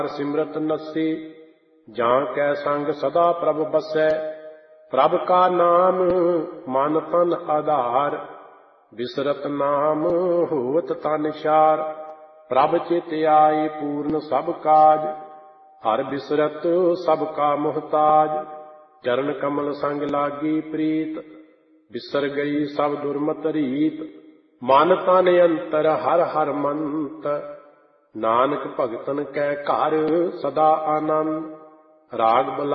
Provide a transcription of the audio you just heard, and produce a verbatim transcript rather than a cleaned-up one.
ਸਿਮਰਤ ਨਸੀ, ਜਾਂ ਕੈ ਸੰਗ ਸਦਾ ਪ੍ਰਭ ਬਸੈ। ਪ੍ਰਭ ਕਾ ਨਾਮ ਮਨ ਤਨ ਆਧਾਰ, ਬਿਸਰਤ ਨਾਮ ਹੋਵਤ ਤਨ ਚਾਰ। ਪ੍ਰਭ ਚਿਤ ਆਏ ਪੂਰਨ ਸਭ ਕਾਜ, ਹਰ ਬਿਸਰਤ ਸਭ ਕਾ ਮੁਹਤਾਜ। ਚਰਨ ਕਮਲ ਸੰਗ ਲਾਗੀ ਪ੍ਰੀਤ, ਬਿਸਰ ਗਈ ਸਭ ਦੁਰਮਤ ਰੀਤ। ਮਨ ਤਨ ਅੰਤਰ ਹਰ ਹਰ ਮੰਤ, ਨਾਨਕ ਭਗਤਨ ਕੈ ਘਰ ਸਦਾ ਆਨੰਦ। ਰਾਗ